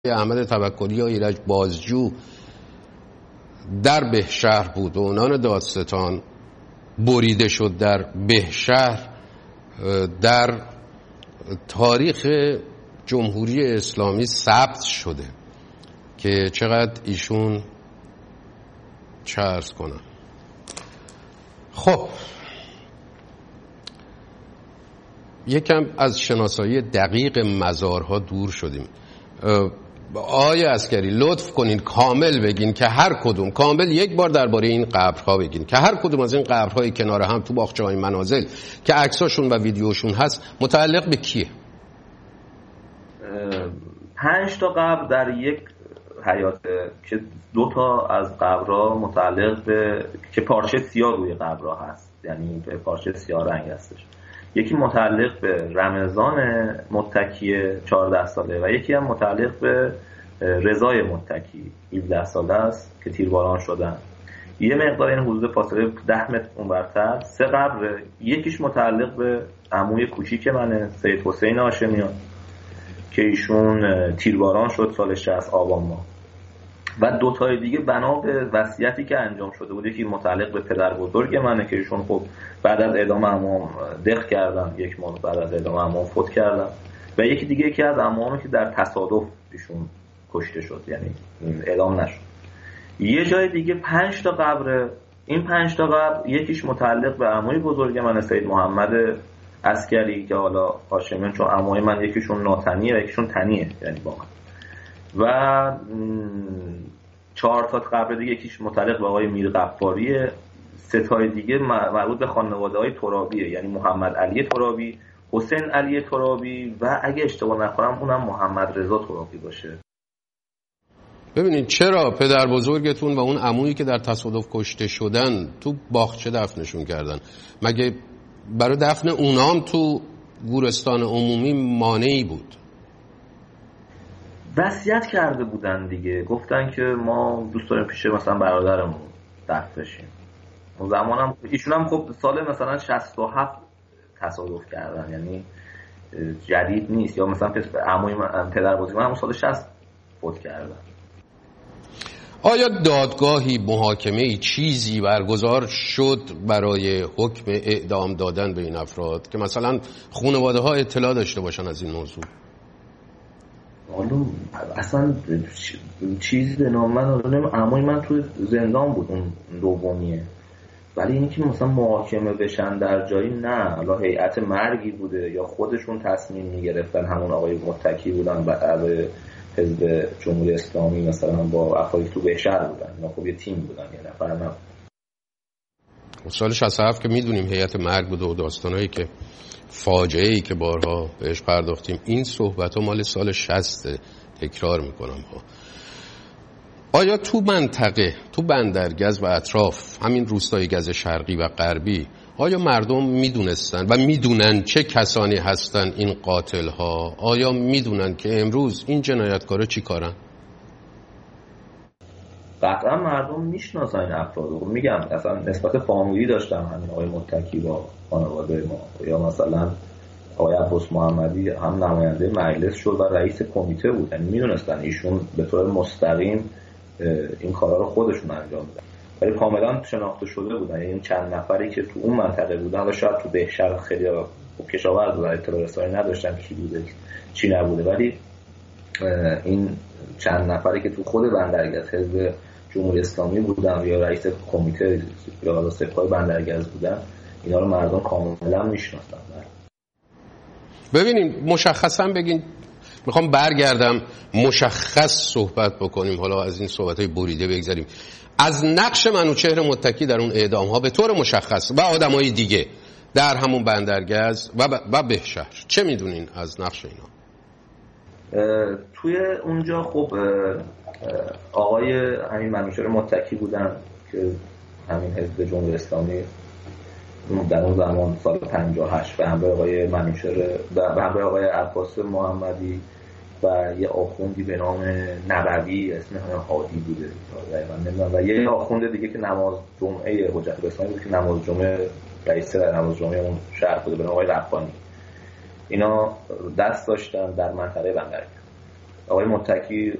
احمد توکلی یا ایرج بازجو در بهشهر بود و عنوان دادستان بریده شد در بهشهر، در تاریخ جمهوری اسلامی ثبت شده که چقدر ایشون چه عرض کنم. خب یکم از شناسایی دقیق مزارها دور شدیم. آقای عسکری لطف کنین کامل بگین که هر کدوم، کامل یک بار درباره این قبرها بگین که هر کدوم از این قبرهای کنار هم تو باغچه‌های منازل که عکساشون و ویدیوشون هست متعلق به کیه؟ 5 تا قبر در یک حیاته که 2 تا از قبرها متعلق به که پارچه سیاه روی قبرها هست، یعنی پارچه سیاه رنگ هستش. یکی متعلق به رمضان متکی 14 ساله و یکی هم متعلق به رضای متکی 17 ساله است که تیرباران شدن. یه مقدار این حدود فاصله 10 متر اونورتر 3 قبر، یکیش متعلق به عموی کوچیک منه سید حسین هاشمیان که ایشون تیرباران شد سال 60 آبان ماه، و 2 تای دیگه بنا به وصیتی که انجام شده بود. یکی متعلق به پدر بزرگ منه که ایشون خب بعد از اعدام عموام دق کردن، 1 ماه بعد از اعدام عموام فوت کردن، و یکی دیگه یکی از عموامه که در تصادف ایشون کشته شد، یعنی اعدام نشد. یه جای دیگه 5 تا قبر. این 5 تا قبر یکیش متعلق به عموی بزرگ من سید محمد عسکری که حالا هاشمیان، چون عموی من یکیشون ناتنیه و یکیشون تنیه، یعنی با من. و 4 تا قبر دیگه یکیش متعلق به آقای میر غفاریه، 3 تای دیگه مربوط به خانواده‌های ترابیه، یعنی محمد علی ترابی، حسین علی ترابی و اگه اشتباه نکنم اونم محمد رضا ترابی باشه. ببینید چرا پدر بزرگتون و اون عمویی که در تصادف کشته شدن تو باغچه دفنشون کردن؟ مگه برای دفن اونام تو گورستان عمومی مانعی بود؟ وصیت کرده بودن دیگه، گفتن که ما دوست داریم پیش مثلا برادرمون دفن بشیم. اون زمانم ایشون هم خب سال مثلا 67 تصادف کردن، یعنی جدید نیست. یا مثلا عموی پدر بزرگ من همون سال 60 فوت کردن. آیا دادگاهی، محاکمه‌ای، چیزی برگزار شد برای حکم اعدام دادن به این افراد که مثلا خانواده ها اطلاع داشته باشن از این موضوع؟ حالا اصلا چیزی به نام من عموی من تو زندان بود اون دومیه، ولی اینی که مثلا محاکمه بشن در جایی نه. حالا هیئت مرگی بوده یا خودشون تصمیم میگرفتن، همون آقای متکی بودن برای حزب جمهوری اسلامی مثلا با افرادی تو بهشهر بودن، اینا خب یه تیم بودن، یه نفر نه. سال 67 که میدونیم هیئت مرگ بوده و داستانایی که فاجعه‌ای که بارها بهش پرداختیم، این صحبت‌ها مال سال 60 تکرار میکنم ها. آیا تو منطقه، تو بندرگز و اطراف همین روستای گز شرقی و غربی، آیا مردم میدونستن و میدونن چه کسانی هستن این قاتل ها؟ آیا میدونن که امروز این جنایتکارا چی کارن؟ قطعا مردم میشناسن این افراد. میگم اصلا نسبت فامیلی داشتن همین آقای متکی با خانواده ما، یا مثلا آقای عباس محمدی هم نماینده مجلس شد و رئیس کمیته بود، یعنی میدونستن ایشون به طور مستقیم این کارا رو خودشون انجام میدن، ولی کاملا شناخته شده بودن. یعنی این چند نفری که تو اون منطقه بودن و شاید تو بهشهر خیلی کشاورز بودن، اطلاع رسانی نداشتن کی بوده چی نبوده، ولی این چند نفری که تو خود بندرگز حزب جمهوری اسلامی بودن یا رئیس کمیته یا سپاه بندرگز بودن، اینا رو مردم کاملا میشناسن. ببینیم مشخصا بگین، میخوام برگردم مشخص صحبت بکنیم، حالا از این صحبت‌های بریده بگذاریم، از نقش منوچهر متکی در اون اعدام ها به طور مشخص و آدمای دیگه در همون بندرگز و بهشهر. چه میدونین از نقش اینا؟ توی اونجا خب آقای همین منوچهر متکی بودن که همین حزب جمهوری اسلامی در اون زمان سال 58 به همراه آقای منوچهر به همراه آقای عباس محمدی و یه آخوندی به نام نبوی اسم هادی بوده و یه آخوند دیگه که نماز جمعه حجت الاسلامی بود که نماز جمعه رئیس نماز جمعه اون شهر بوده به نام آقای ربانی. اینا دست داشتن در منطقه بندرگز آقای متکی